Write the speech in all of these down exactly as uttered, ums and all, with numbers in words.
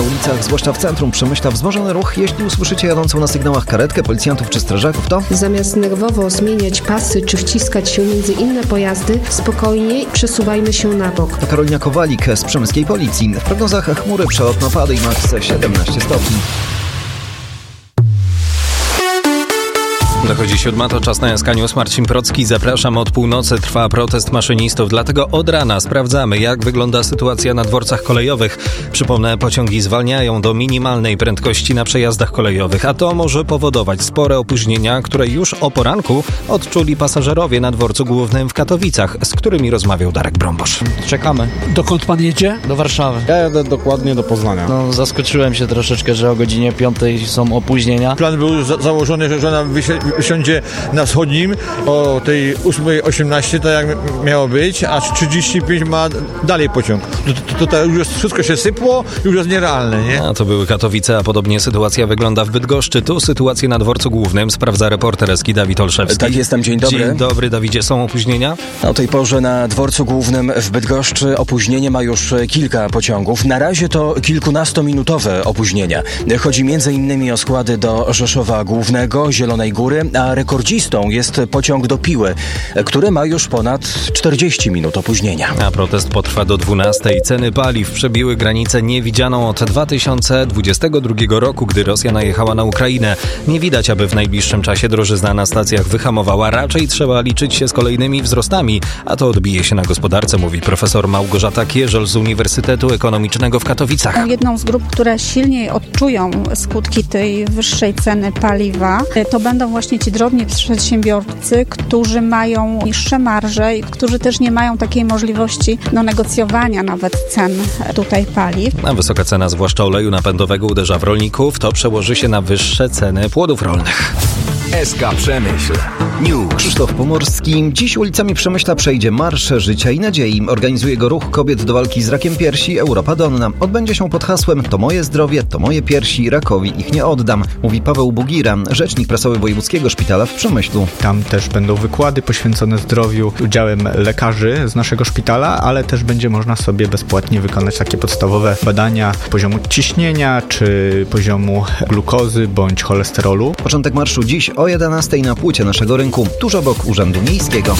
na ulicach, zwłaszcza w centrum Przemyśla, wzmożony ruch. Jeśli usłyszycie jadącą na sygnałach karetkę policjantów czy strażaków, to zamiast nerwowo zmieniać pasy czy wciskać się między inne pojazdy, spokojnie przesuwajmy się na bok. To Karolina Kowalik z przemyskiej policji. W prognozach chmury, przelotne opady i maks siedemnaście stopni. Dochodzi siódma, to czas na Jaska News. Marcin Procki, zapraszam. Od północy trwa protest maszynistów, dlatego od rana sprawdzamy, jak wygląda sytuacja na dworcach kolejowych. Przypomnę, pociągi zwalniają do minimalnej prędkości na przejazdach kolejowych, a to może powodować spore opóźnienia, które już o poranku odczuli pasażerowie na dworcu głównym w Katowicach, z którymi rozmawiał Darek Brombosz. Czekamy. Dokąd pan jedzie? Do Warszawy. Ja jadę dokładnie do Poznania. No, zaskoczyłem się troszeczkę, że o godzinie piątej są opóźnienia. Plan był za- założony, że żona wysi- wysiądzie na wschodnim o tej ósmej osiemnaście, tak jak miało być, a trzydzieści pięć ma dalej pociąg. To, to, to już jest, wszystko się sypło, już jest nierealne, nie? A to były Katowice, a podobnie sytuacja wygląda w Bydgoszczy. Tu sytuację na dworcu głównym sprawdza reporter Eski Dawid Olszewski. Tak, jestem, dzień dobry. Dzień dobry, Dawidzie, są opóźnienia? O tej porze na dworcu głównym w Bydgoszczy opóźnienie ma już kilka pociągów. Na razie to kilkunastominutowe opóźnienia. Chodzi między innymi o składy do Rzeszowa Głównego, Zielonej Góry, a rekordzistą jest pociąg do Piły, który ma już ponad czterdzieści minut opóźnienia. A protest potrwa do dwunastej. Ceny paliw przebiły granicę niewidzianą od dwa tysiące dwudziestego drugiego roku, gdy Rosja najechała na Ukrainę. Nie widać, aby w najbliższym czasie drożyzna na stacjach wyhamowała. Raczej trzeba liczyć się z kolejnymi wzrostami, a to odbije się na gospodarce, mówi profesor Małgorzata Kierzel z Uniwersytetu Ekonomicznego w Katowicach. Jedną z grup, które silniej odczują skutki tej wyższej ceny paliwa, to będą właśnie ci drobni przedsiębiorcy, którzy mają niższe marże i którzy też nie mają takiej możliwości do negocjowania nawet cen tutaj paliw. A wysoka cena, zwłaszcza oleju napędowego, uderza w rolników. To przełoży się na wyższe ceny płodów rolnych. S K Przemyśl News. Krzysztof Pomorski. Dziś ulicami Przemyśla przejdzie Marsz Życia i Nadziei. Organizuje go ruch kobiet do walki z rakiem piersi Europa Donna. Odbędzie się pod hasłem „To moje zdrowie, to moje piersi, rakowi ich nie oddam”, mówi Paweł Bugira, rzecznik prasowy Wojewódzkiego Szpitala w Przemyślu. Tam też będą wykłady poświęcone zdrowiu udziałem lekarzy z naszego szpitala, ale też będzie można sobie bezpłatnie wykonać takie podstawowe badania poziomu ciśnienia, czy poziomu glukozy bądź cholesterolu. Początek marszu dziś o jedenastej na płycie naszego rynku, tuż obok Urzędu Miejskiego.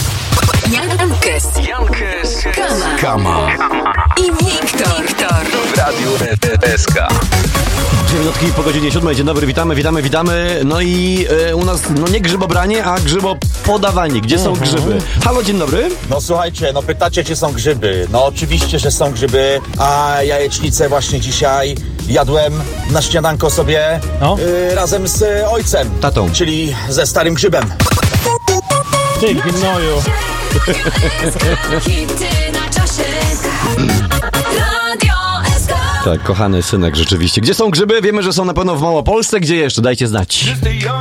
Jankes, Jankes, Kama, Kama i Wiktor, Wiktor w Radiu S K. Dwie minutki po godzinie siódmej. Dzień dobry, witamy, witamy, witamy. No i e, u nas, no nie grzybobranie, a grzybopodawanie. Gdzie są grzyby? Halo, dzień dobry. No słuchajcie, no pytacie, czy są grzyby. No oczywiście, że są grzyby, a jajecznicę właśnie dzisiaj jadłem na śniadanko sobie no. y, razem z y, ojcem. Tatą. Czyli ze starym grzybem. Ty, gnoju. Tak, kochany synek, rzeczywiście. Gdzie są grzyby? Wiemy, że są na pewno w Małopolsce. Gdzie jeszcze? Dajcie znać.